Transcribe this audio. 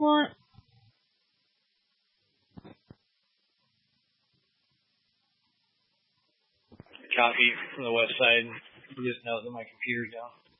want? Copy from the website. You just know that my computer's down.